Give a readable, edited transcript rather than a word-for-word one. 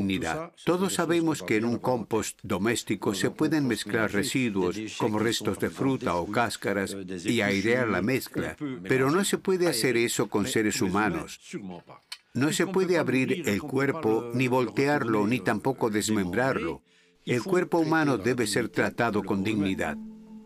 dignidad. Todos sabemos que en un compost doméstico se pueden mezclar residuos como restos de fruta o cáscaras y airear la mezcla, pero no se puede hacer eso con seres humanos. No se puede abrir el cuerpo, ni voltearlo, ni tampoco desmembrarlo. El cuerpo humano debe ser tratado con dignidad.